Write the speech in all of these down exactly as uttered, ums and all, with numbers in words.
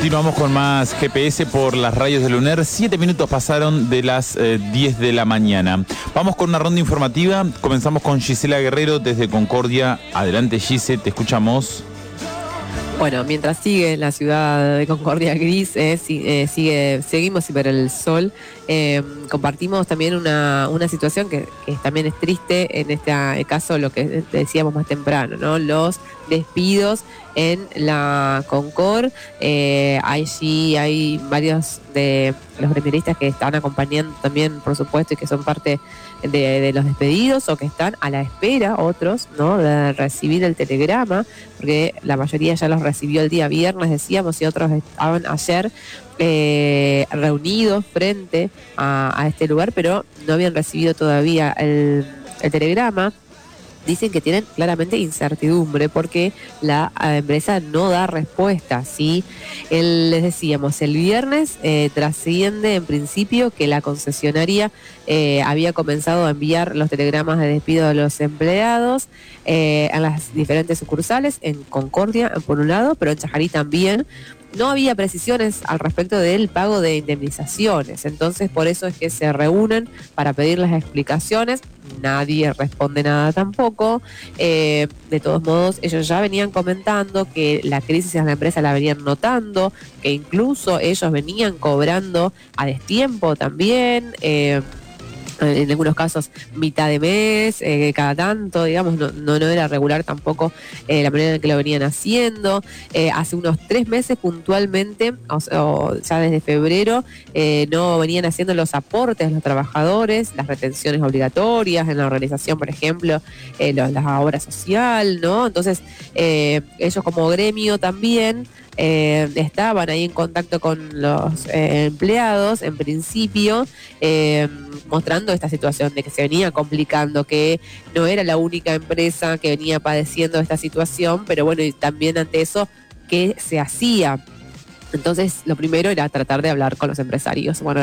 Continuamos con más G P S por las radios de Luner. Siete minutos pasaron de las eh, diez de la mañana. Vamos con una ronda informativa. Comenzamos con Gisela Guerrero desde Concordia. Adelante, Gise, te escuchamos. Bueno, mientras sigue la ciudad de Concordia gris, eh, sigue, sigue, seguimos sin ver el sol. Eh, compartimos también una, una situación que, que también es triste, en este caso lo que decíamos más temprano, ¿no? Los despidos en la Concor. Eh, allí hay varios de los gremialistas que están acompañando también, por supuesto, y que son parte de, de los despedidos o que están a la espera, otros, ¿no?, de recibir el telegrama, porque la mayoría ya los recibió el día viernes, decíamos, y otros estaban ayer eh, reunidos frente a, a este lugar, pero no habían recibido todavía el, el telegrama. Dicen que tienen claramente incertidumbre porque la empresa no da respuesta, ¿sí? El, les decíamos, el viernes eh, trasciende en principio que la concesionaria eh, había comenzado a enviar los telegramas de despido de los empleados eh, en las diferentes sucursales, en Concordia por un lado, pero en Chajarí también. No había precisiones al respecto del pago de indemnizaciones, entonces por eso es que se reúnen para pedir las explicaciones. Nadie responde nada tampoco. Eh, de todos modos, ellos ya venían comentando que la crisis en la empresa la venían notando, que incluso ellos venían cobrando a destiempo también, eh, en algunos casos mitad de mes, eh, cada tanto, digamos, no, no, no era regular tampoco eh, la manera en que lo venían haciendo. Eh, hace unos tres meses puntualmente, o, o ya desde febrero, eh, no venían haciendo los aportes de los trabajadores, las retenciones obligatorias en la organización, por ejemplo, eh, los, la obra social, ¿no? Entonces, eh, ellos como gremio también Eh, estaban ahí en contacto con los eh, empleados, en principio, eh, mostrando esta situación de que se venía complicando, que no era la única empresa que venía padeciendo esta situación, pero bueno, y también ante eso, ¿qué se hacía? Entonces, lo primero era tratar de hablar con los empresarios. Bueno,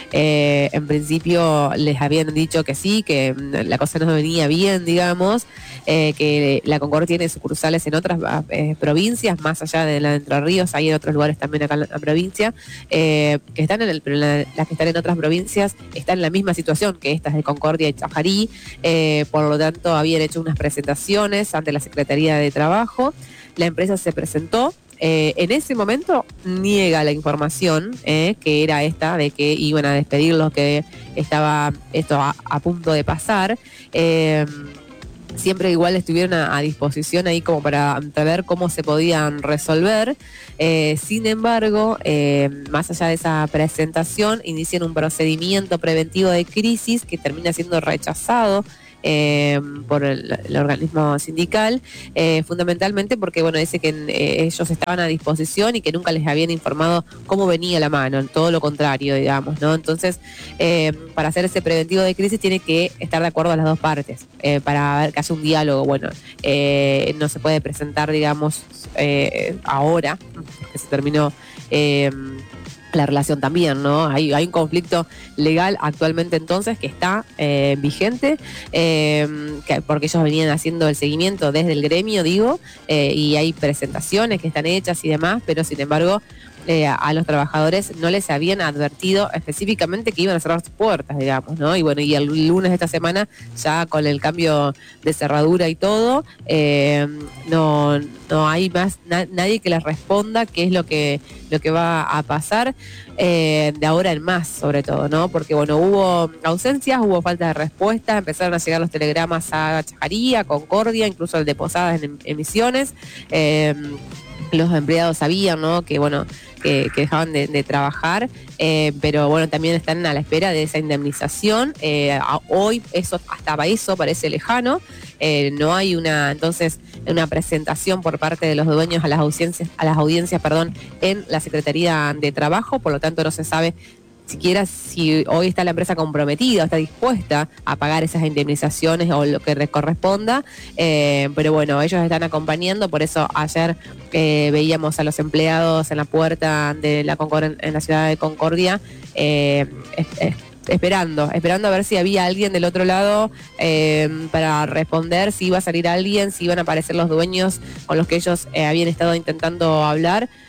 eh, en principio les habían dicho que sí, que la cosa no venía bien, digamos, eh, que la Concord tiene sucursales en otras eh, provincias, más allá de la de Entre Ríos, hay en otros lugares también acá en la provincia, eh, que están en el, pero la, las que están en otras provincias están en la misma situación que estas de Concordia y Chajarí, eh, por lo tanto habían hecho unas presentaciones ante la Secretaría de Trabajo. La empresa se presentó. Eh, en ese momento niega la información, eh, que era esta de que iban a despedirlos, que estaba esto a, a punto de pasar. Eh, siempre igual estuvieron a, a disposición ahí como para ver cómo se podían resolver. Eh, sin embargo, eh, más allá de esa presentación, inician un procedimiento preventivo de crisis que termina siendo rechazado Eh, por el, el organismo sindical, eh, fundamentalmente porque, bueno, dice que eh, ellos estaban a disposición y que nunca les habían informado cómo venía la mano, todo lo contrario, digamos, ¿no? Entonces, eh, para hacer ese preventivo de crisis tiene que estar de acuerdo a las dos partes, eh, para ver que haya un diálogo. Bueno, eh, no se puede presentar, digamos, eh, ahora, que se terminó eh, la relación también, ¿no? Hay, hay un conflicto legal actualmente entonces que está eh, vigente, eh, que, porque ellos venían haciendo el seguimiento desde el gremio, digo, eh, y hay presentaciones que están hechas y demás, pero sin embargo eh, a los trabajadores no les habían advertido específicamente que iban a cerrar sus puertas, digamos, ¿no? Y bueno, y el lunes de esta semana, ya con el cambio de cerradura y todo, eh, no, no hay más na- nadie que les responda qué es lo que, lo que va a pasar eh, de ahora en más, sobre todo, ¿no? Porque, bueno, hubo ausencias, hubo falta de respuesta, empezaron a llegar los telegramas a Chajarí, a Concordia, incluso el de Posadas en, en Misiones. Eh, los empleados sabían, ¿no?, que, bueno, que, que dejaban de, de trabajar, eh, pero bueno, también están a la espera de esa indemnización. Eh, a, hoy eso, hasta eso parece lejano. Eh, no hay una, entonces, una presentación por parte de los dueños a las audiencias, a las audiencias, perdón, en la Secretaría de Trabajo, por lo tanto no se sabe siquiera si hoy está la empresa comprometida, está dispuesta a pagar esas indemnizaciones o lo que le corresponda, eh, pero bueno, ellos están acompañando, por eso ayer eh, veíamos a los empleados en la puerta de la Concord, en la ciudad de Concordia, eh, es, es, esperando, esperando a ver si había alguien del otro lado eh, para responder, si iba a salir alguien, si iban a aparecer los dueños con los que ellos eh, habían estado intentando hablar.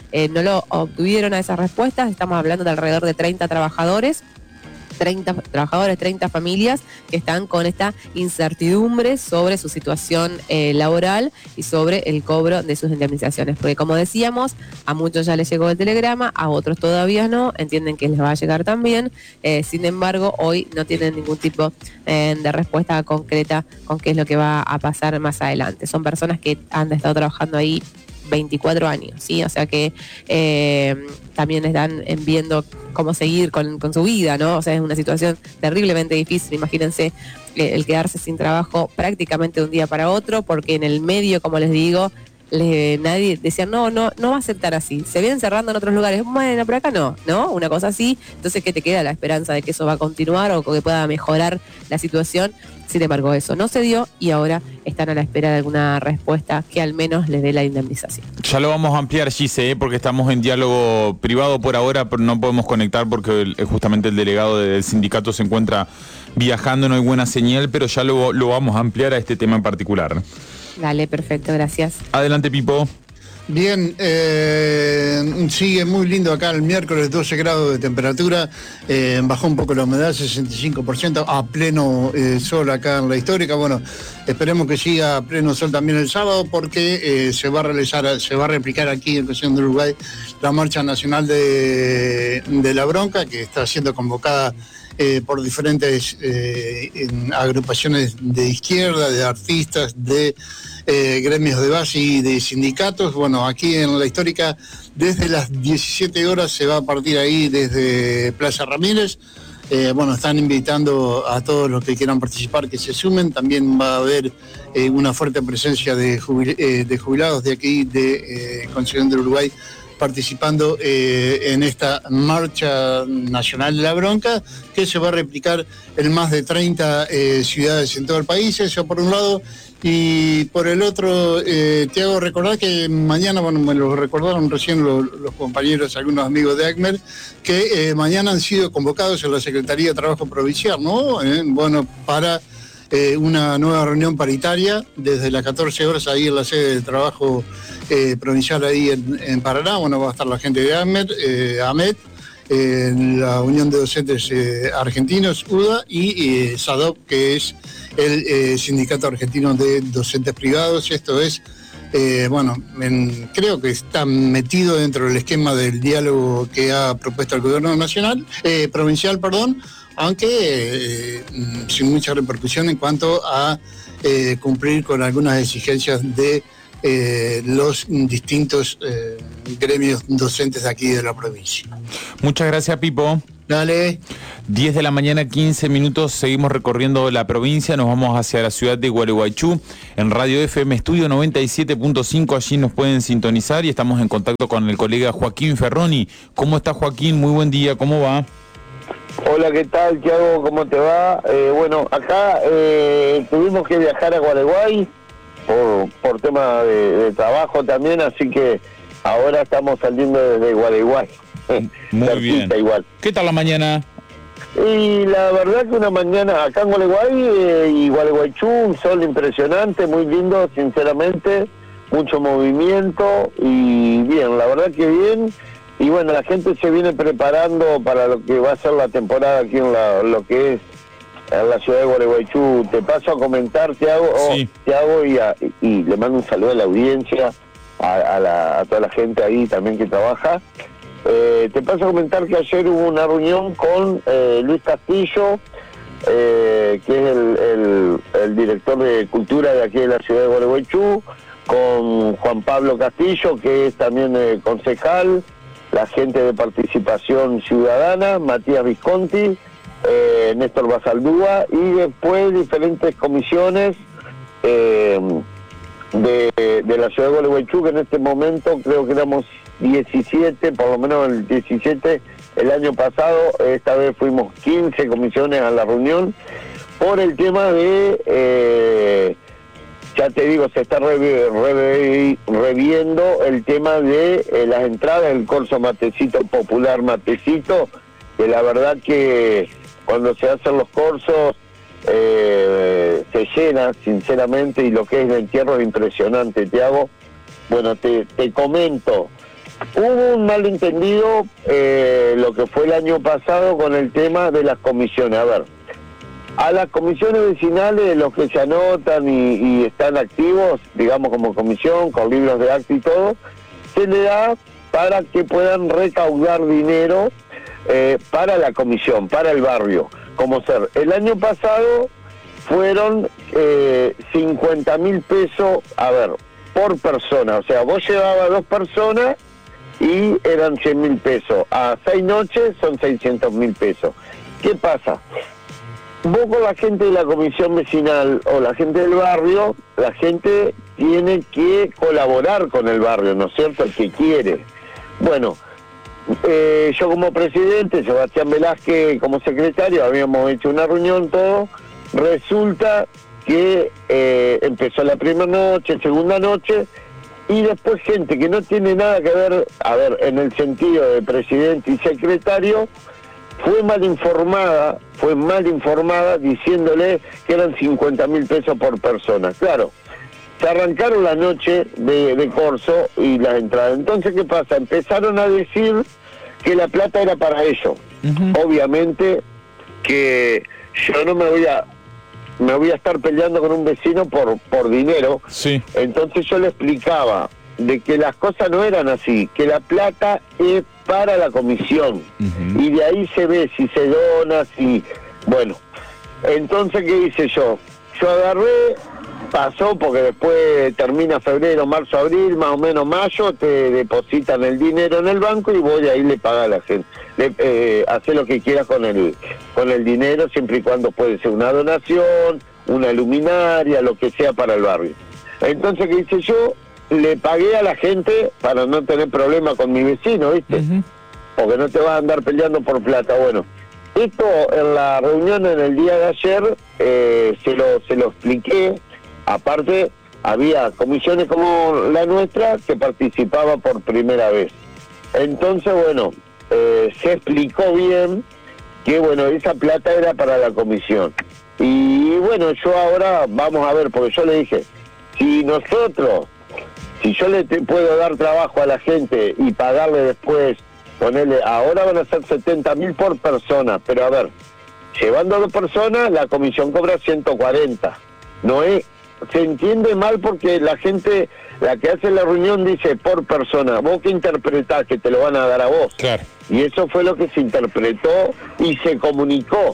eh, no lo obtuvieron a esas respuestas. Estamos hablando de alrededor de treinta trabajadores. treinta trabajadores, treinta familias que están con esta incertidumbre sobre su situación eh, laboral y sobre el cobro de sus indemnizaciones. Porque como decíamos, a muchos ya les llegó el telegrama, a otros todavía no, entienden que les va a llegar también. Eh, sin embargo, hoy no tienen ningún tipo eh, de respuesta concreta con qué es lo que va a pasar más adelante. Son personas que han estado trabajando ahí veinticuatro años, ¿sí? O sea que eh, también están viendo cómo seguir con, con su vida, ¿no? O sea, es una situación terriblemente difícil. Imagínense eh, el quedarse sin trabajo prácticamente de un día para otro, porque en el medio, como les digo, le, nadie decía, no, no, no va a ser tan así. Se vienen cerrando en otros lugares, bueno, pero acá no, ¿no? Una cosa así. Entonces, ¿qué te queda? La esperanza de que eso va a continuar o que pueda mejorar la situación. Sin embargo, eso no se dio y ahora están a la espera de alguna respuesta que al menos les dé la indemnización. Ya lo vamos a ampliar, Gise, ¿eh? Porque estamos en diálogo privado por ahora, pero no podemos conectar porque el, justamente el delegado del sindicato se encuentra viajando, no hay buena señal, pero ya lo, lo vamos a ampliar a este tema en particular. Dale, perfecto, gracias. Adelante, Pipo. Bien, eh, sigue muy lindo acá el miércoles, doce grados de temperatura, eh, bajó un poco la humedad, sesenta y cinco por ciento, a pleno eh, sol acá en la histórica. Bueno, esperemos que siga a pleno sol también el sábado, porque eh, se va a realizar, se va a replicar aquí en Concepción del Uruguay la marcha nacional de, de la bronca, que está siendo convocada eh, por diferentes eh, agrupaciones de izquierda, de artistas, de Eh, gremios de base y de sindicatos. Bueno, aquí en la histórica desde las diecisiete horas se va a partir ahí desde Plaza Ramírez. Eh, bueno, están invitando a todos los que quieran participar que se sumen. También va a haber eh, una fuerte presencia de, jubil eh, de jubilados de aquí de eh, Concepción del Uruguay participando eh, en esta marcha nacional de la bronca, que se va a replicar en más de treinta eh, ciudades en todo el país. Eso por un lado. Y por el otro, eh, te hago recordar que mañana, bueno, me lo recordaron recién los, los compañeros, algunos amigos de ACMER, que eh, mañana han sido convocados en la Secretaría de Trabajo Provincial, ¿no? Eh, bueno, para eh, una nueva reunión paritaria desde las catorce horas ahí en la sede de trabajo eh, provincial ahí en, en Paraná. Bueno, va a estar la gente de ACMER, eh, AMET, eh, la Unión de Docentes eh, Argentinos, U D A, y eh, SADOP, que es el eh, Sindicato Argentino de Docentes Privados. Esto es, eh, bueno, en, creo que está metido dentro del esquema del diálogo que ha propuesto el Gobierno Nacional, eh, provincial, perdón, aunque eh, sin mucha repercusión en cuanto a eh, cumplir con algunas exigencias de eh, los distintos eh, gremios docentes de aquí de la provincia. Muchas gracias, Pipo. Dale. diez de la mañana, quince minutos, seguimos recorriendo la provincia, nos vamos hacia la ciudad de Gualeguaychú, en Radio F M Estudio noventa y siete punto cinco, allí nos pueden sintonizar y estamos en contacto con el colega Joaquín Ferroni. ¿Cómo está, Joaquín? Muy buen día, ¿cómo va? Hola, ¿qué tal, Thiago? ¿Cómo te va? Eh, bueno, acá eh, tuvimos que viajar a Gualeguay por, por tema de, de trabajo también, así que ahora estamos saliendo desde Gualeguay. Muy bien. Igual. ¿Qué tal la mañana? Y la verdad que una mañana acá en Gualeguay eh, y Gualeguaychú, un sol impresionante, muy lindo, sinceramente, mucho movimiento y bien, la verdad que bien. Y bueno, la gente se viene preparando para lo que va a ser la temporada aquí en la, lo que es en la ciudad de Gualeguaychú. Te paso a comentar, te hago, sí. oh, te hago y, a, y le mando un saludo a la audiencia, a, a, la, a toda la gente ahí también que trabaja. Eh, te paso a comentar que ayer hubo una reunión con eh, Luis Castillo, eh, que es el, el, el director de cultura de aquí de la ciudad de Gualeguaychú, con Juan Pablo Castillo, que es también eh, concejal, la gente de participación ciudadana, Matías Visconti, eh, Néstor Basaldúa, y después diferentes comisiones eh, de, de la ciudad de Gualeguaychú, que en este momento creo que éramos diecisiete, por lo menos el diecisiete el año pasado. Esta vez fuimos quince comisiones a la reunión por el tema de, eh, ya te digo, se está revi revi reviendo el tema de eh, las entradas del corso Matecito Popular Matecito, que la verdad que cuando se hacen los corsos eh, se llena, sinceramente, y lo que es el entierro es impresionante, te hago. Bueno, te, te comento, hubo un malentendido eh, lo que fue el año pasado con el tema de las comisiones. A ver, a las comisiones vecinales, los que se anotan y, y están activos, digamos como comisión, con libros de acta y todo, se le da para que puedan recaudar dinero eh, para la comisión, para el barrio. Como ser, el año pasado fueron eh, cincuenta mil pesos, a ver, por persona. O sea, vos llevabas dos personas y eran cien mil pesos. A seis noches son seiscientos mil pesos. ¿Qué pasa? Vos con la gente de la comisión vecinal o la gente del barrio, la gente tiene que colaborar con el barrio, ¿no es cierto? El que quiere. Bueno, eh, yo como presidente, Sebastián Velázquez como secretario, habíamos hecho una reunión todo. Resulta que eh, empezó la primera noche, segunda noche, y después gente que no tiene nada que ver, a ver, en el sentido de presidente y secretario, fue mal informada, fue mal informada diciéndole que eran cincuenta mil pesos por persona. Claro, se arrancaron la noche de, de corso y las entradas. Entonces, ¿qué pasa? Empezaron a decir que la plata era para ellos. Uh-huh. Obviamente que yo no me voy a me voy a estar peleando con un vecino por por dinero. Sí. Entonces yo le explicaba de que las cosas no eran así, que la plata es para la comisión. Uh-huh. Y de ahí se ve si se dona, si... Bueno, entonces, ¿qué hice yo? Yo agarré, pasó, porque después termina febrero, marzo, abril, más o menos mayo, te depositan el dinero en el banco y vos de ahí le pagas a la gente. Le, eh, hace lo que quieras con el, con el dinero, siempre y cuando puede ser una donación, una luminaria, lo que sea para el barrio. Entonces, ¿qué hice yo? Le pagué a la gente para no tener problema con mi vecino, ¿viste? Uh-huh. Porque no te vas a andar peleando por plata. Bueno, esto en la reunión en el día de ayer eh, se lo se lo expliqué. Aparte, había comisiones como la nuestra que participaba por primera vez. Entonces, bueno, eh, se explicó bien que, bueno, esa plata era para la comisión. Y, bueno, yo ahora, vamos a ver, porque yo le dije, si nosotros... Si yo le te puedo dar trabajo a la gente y pagarle después, ponerle, ahora van a ser setenta mil por persona, pero a ver, llevando a dos personas, la comisión cobra ciento cuarenta. No es, se entiende mal porque la gente, la que hace la reunión dice por persona, vos que interpretás que te lo van a dar a vos. Claro. Y eso fue lo que se interpretó y se comunicó.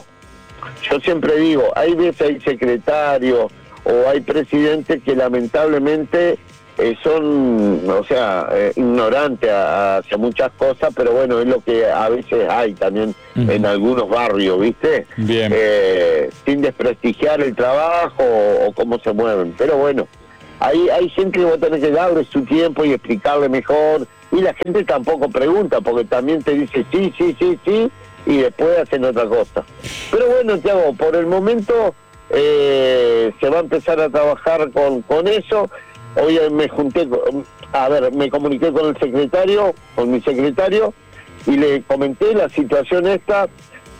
Yo siempre digo, hay veces hay secretarios o hay presidentes que lamentablemente... Eh, son, o sea, eh, ignorantes a, hacia muchas cosas, pero bueno, es lo que a veces hay también uh-huh. en algunos barrios, ¿viste? Bien. Eh, sin desprestigiar el trabajo o, o cómo se mueven. Pero bueno, hay, hay gente que va a tener que darle su tiempo y explicarle mejor, y la gente tampoco pregunta, porque también te dice sí, sí, sí, sí, y después hacen otra cosa. Pero bueno, Thiago, por el momento eh, se va a empezar a trabajar con, con eso. Hoy me junté, a ver, me comuniqué con el secretario, con mi secretario, y le comenté la situación esta,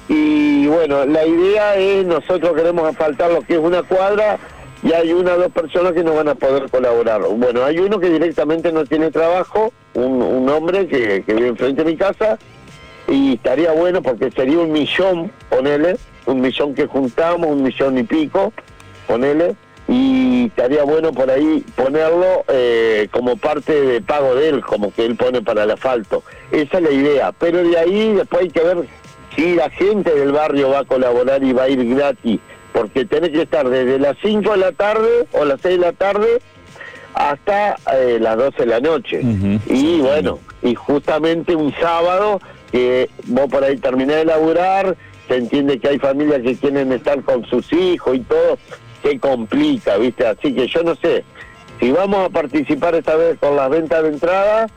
y bueno, la idea es, nosotros queremos asfaltar lo que es una cuadra, y hay una o dos personas que no van a poder colaborar. Bueno, hay uno que directamente no tiene trabajo, un, un hombre que, que vive enfrente de mi casa, y estaría bueno porque sería un millón, ponele, un millón que juntamos, un millón y pico, ponele, y estaría bueno por ahí ponerlo eh, como parte de pago de él, como que él pone para el asfalto. Esa es la idea, pero de ahí después hay que ver si la gente del barrio va a colaborar y va a ir gratis, porque tiene que estar desde las cinco de la tarde o las seis de la tarde hasta eh, las doce de la noche. Uh-huh. Y bueno, y justamente un sábado que vos por ahí terminás de laburar, se entiende que hay familias que quieren estar con sus hijos y todo, se complica, ¿viste? Así que yo no sé si vamos a participar esta vez con las ventas de entrada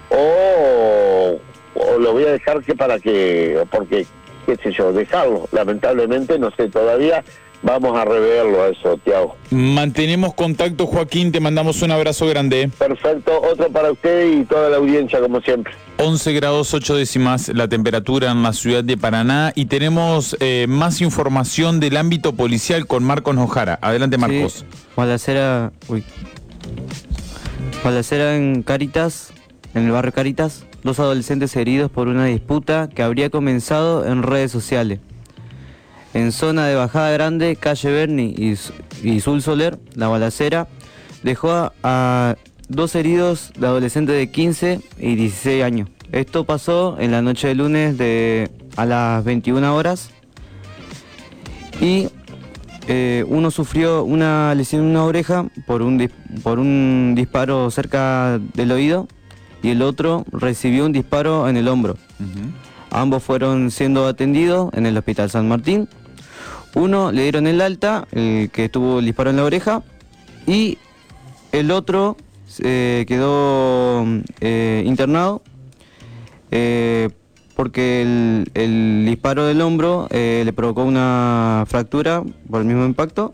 o, o lo voy a dejar que para que, porque, qué sé yo, dejarlo. Lamentablemente, no sé, todavía vamos a reverlo a eso, Thiago. Mantenemos contacto, Joaquín, te mandamos un abrazo grande. Perfecto, otro para usted y toda la audiencia, como siempre. once grados ocho décimas la temperatura en la ciudad de Paraná, y tenemos eh, más información del ámbito policial con Marcos Nojara. Adelante, Marcos. Sí, balacera, uy. Balacera en Cáritas, en el barrio Caritas, dos adolescentes heridos por una disputa que habría comenzado en redes sociales. En zona de Bajada Grande, calle Berni y, y Sul Soler, la balacera dejó a, a dos heridos de adolescentes de quince y dieciséis años. Esto pasó en la noche de lunes de, a las veintiuna horas y eh, uno sufrió una lesión en una oreja por un, por un disparo cerca del oído y el otro recibió un disparo en el hombro. Uh-huh. Ambos fueron siendo atendidos en el Hospital San Martín. Uno le dieron el alta, el que tuvo el disparo en la oreja, y el otro eh, quedó eh, internado eh, porque el, el disparo del hombro eh, le provocó una fractura por el mismo impacto.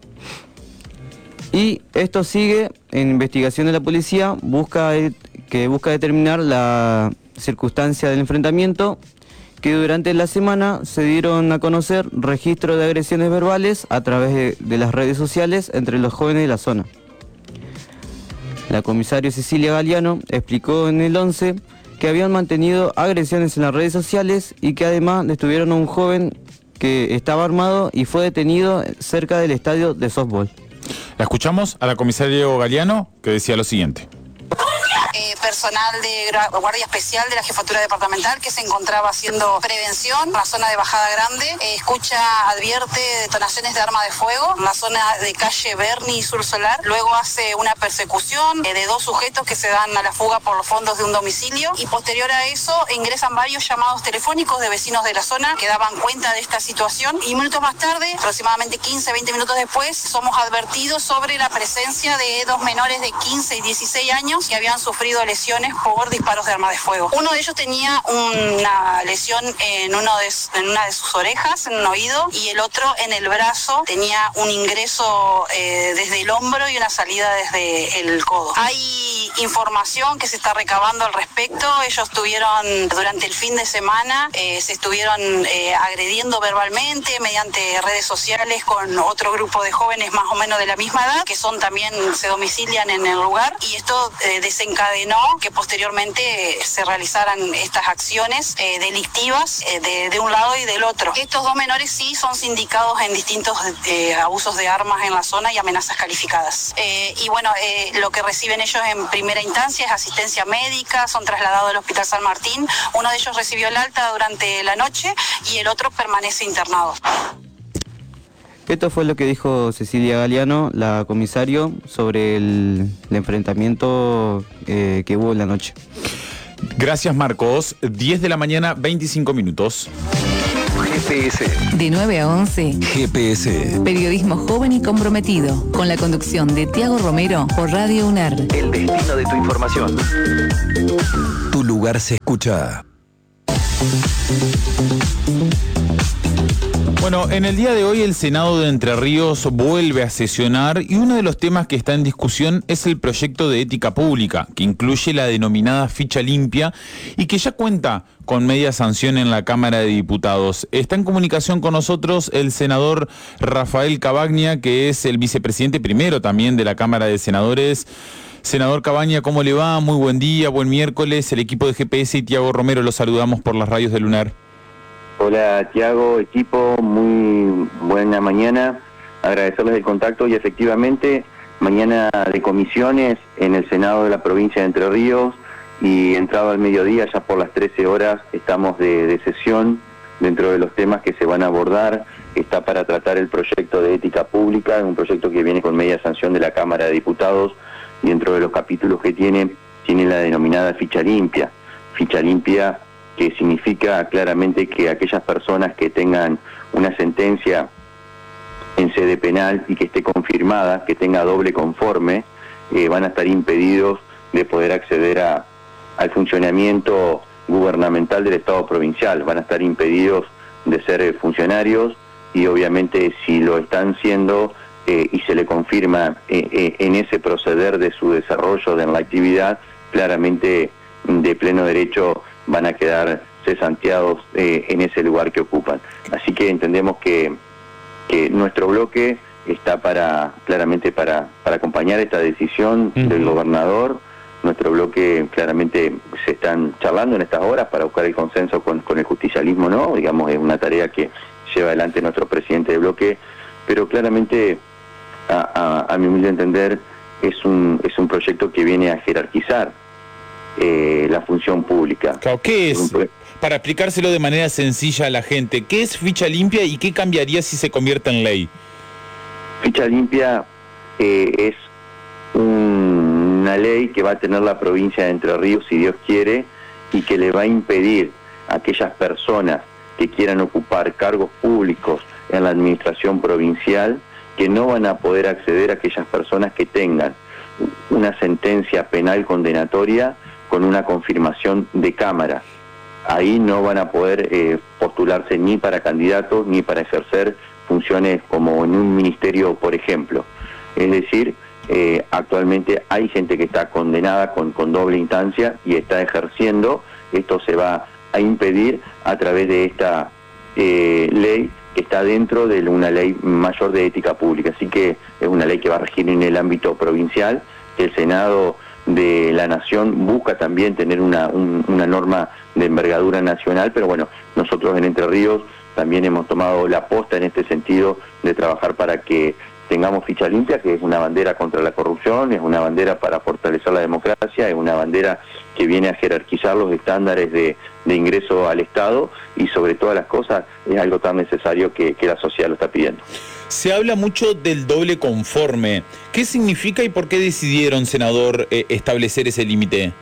Y esto sigue en investigación de la policía, busca que busca determinar la circunstancia del enfrentamiento, que durante la semana se dieron a conocer registros de agresiones verbales a través de, de las redes sociales entre los jóvenes de la zona. La comisaria Cecilia Galeano explicó en el once que habían mantenido agresiones en las redes sociales y que además detuvieron a un joven que estaba armado y fue detenido cerca del estadio de softball. La escuchamos a la comisaria Galeano, que decía lo siguiente. Eh, personal de Guardia Especial de la Jefatura Departamental que se encontraba haciendo prevención en la zona de Bajada Grande. Eh, escucha, advierte detonaciones de arma de fuego en la zona de calle Berni y Sur Solar. Luego hace una persecución eh, de dos sujetos que se dan a la fuga por los fondos de un domicilio y posterior a eso ingresan varios llamados telefónicos de vecinos de la zona que daban cuenta de esta situación y minutos más tarde, aproximadamente quince, veinte minutos después, somos advertidos sobre la presencia de dos menores de quince y dieciséis años que habían sufrido lesiones por disparos de arma de fuego. Uno de ellos tenía una lesión en, uno de, en una de sus orejas, en un oído, y el otro en el brazo. Tenía un ingreso eh, desde el hombro y una salida desde el codo. Hay información que se está recabando al respecto. Ellos tuvieron, durante el fin de semana, eh, se estuvieron eh, agrediendo verbalmente mediante redes sociales con otro grupo de jóvenes más o menos de la misma edad, que son también, se domicilian en el lugar, y esto eh, desencadenó que posteriormente se realizaran estas acciones eh, delictivas eh, de, de un lado y del otro. Estos dos menores sí son sindicados en distintos eh, abusos de armas en la zona y amenazas calificadas. Eh, y bueno, eh, lo que reciben ellos en primera instancia es asistencia médica, son trasladados al Hospital San Martín. Uno de ellos recibió el alta durante la noche y el otro permanece internado. Esto fue lo que dijo Cecilia Galeano, la comisario, sobre el, el enfrentamiento eh, que hubo en la noche. Gracias, Marcos. diez de la mañana, veinticinco minutos. G P S. De nueve a once. G P S. Periodismo joven y comprometido. Con la conducción de Tiago Romero por Radio UNAR. El destino de tu información. Tu lugar se escucha. Bueno, en el día de hoy el Senado de Entre Ríos vuelve a sesionar y uno de los temas que está en discusión es el proyecto de ética pública, que incluye la denominada ficha limpia y que ya cuenta con media sanción en la Cámara de Diputados. Está en comunicación con nosotros el senador Rafael Cabaña, que es el vicepresidente primero también de la Cámara de Senadores. Senador Cabaña, ¿cómo le va? Muy buen día, buen miércoles. El equipo de G P S y Tiago Romero los saludamos por las radios de Lunar. Hola Tiago, equipo, muy buena mañana, agradecerles el contacto y efectivamente mañana de comisiones en el Senado de la provincia de Entre Ríos y entrado al mediodía, ya por las trece horas, estamos de, de sesión dentro de los temas que se van a abordar. Está para tratar el proyecto de ética pública, un proyecto que viene con media sanción de la Cámara de Diputados y dentro de los capítulos que tiene, tiene la denominada ficha limpia, ficha limpia que significa claramente que aquellas personas que tengan una sentencia en sede penal y que esté confirmada, que tenga doble conforme, eh, van a estar impedidos de poder acceder a, al funcionamiento gubernamental del Estado provincial, van a estar impedidos de ser eh, funcionarios y obviamente si lo están siendo eh, y se le confirma eh, eh, en ese proceder de su desarrollo de la actividad, claramente de pleno derecho van a quedar cesanteados eh, en ese lugar que ocupan. Así que entendemos que, que nuestro bloque está para claramente para, para acompañar esta decisión uh-huh. del gobernador nuestro bloque claramente se están charlando en estas horas para buscar el consenso con, con el justicialismo, ¿no? Digamos, es una tarea que lleva adelante nuestro presidente de bloque, pero claramente, a, a, a mi humilde entender, es un, es un proyecto que viene a jerarquizar eh, la función pública. Claro, ¿qué es? Para explicárselo de manera sencilla a la gente, ¿qué es ficha limpia y qué cambiaría si se convierte en ley? Ficha limpia eh, es un, una ley que va a tener la provincia de Entre Ríos, si Dios quiere, y que le va a impedir a aquellas personas que quieran ocupar cargos públicos en la administración provincial, que no van a poder acceder a aquellas personas que tengan una sentencia penal condenatoria con una confirmación de Cámara. Ahí no van a poder eh, postularse ni para candidatos ni para ejercer funciones como en un ministerio, por ejemplo. Es decir, eh, actualmente hay gente que está condenada con, con doble instancia y está ejerciendo. Esto se va a impedir a través de esta eh, ley que está dentro de una ley mayor de ética pública. Así que es una ley que va a regir en el ámbito provincial, que el Senado de la Nación busca también tener una, un, una norma de envergadura nacional, pero bueno, nosotros en Entre Ríos también hemos tomado la posta en este sentido de trabajar para que tengamos ficha limpia, que es una bandera contra la corrupción, es una bandera para fortalecer la democracia, es una bandera que viene a jerarquizar los estándares de, de ingreso al Estado y sobre todas las cosas es algo tan necesario que, que la sociedad lo está pidiendo. Se habla mucho del doble conforme. ¿Qué significa y por qué decidieron, senador, eh, establecer ese límite?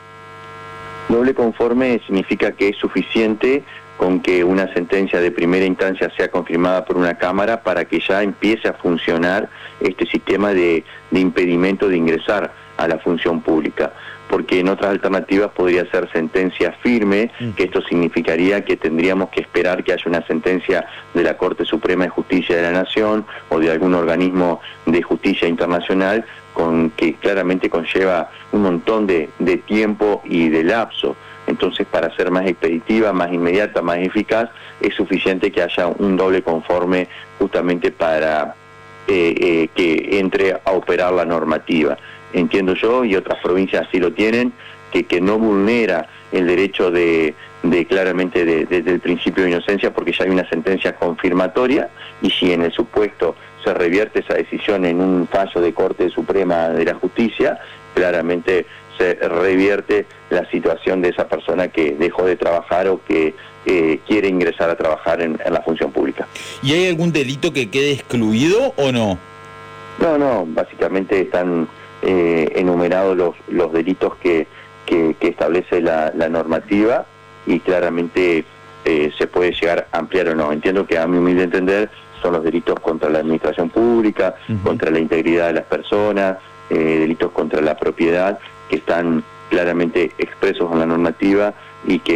Doble conforme significa que es suficiente con que una sentencia de primera instancia sea confirmada por una Cámara para que ya empiece a funcionar este sistema de, de impedimento de ingresar a la función pública. Porque en otras alternativas podría ser sentencia firme, que esto significaría que tendríamos que esperar que haya una sentencia de la Corte Suprema de Justicia de la Nación o de algún organismo de justicia internacional, con que claramente conlleva un montón de, de tiempo y de lapso. Entonces, para ser más expeditiva, más inmediata, más eficaz, es suficiente que haya un doble conforme justamente para eh, eh, que entre a operar la normativa. Entiendo yo, y otras provincias así lo tienen, que, que no vulnera el derecho de, de claramente de, de, del principio de inocencia, porque ya hay una sentencia confirmatoria, y si en el supuesto se revierte esa decisión en un fallo de Corte Suprema de la Justicia, claramente se revierte la situación de esa persona que dejó de trabajar o que eh, quiere ingresar a trabajar en, en la función pública. ¿Y hay algún delito que quede excluido o no? No, no, básicamente están eh, enumerados los, los delitos que, que, que establece la, la normativa y claramente eh, se puede llegar a ampliar o no. Entiendo que a mi humilde entender son los delitos contra la administración pública, uh-huh. contra la integridad de las personas, eh, delitos contra la propiedad, que están claramente expresos en la normativa y que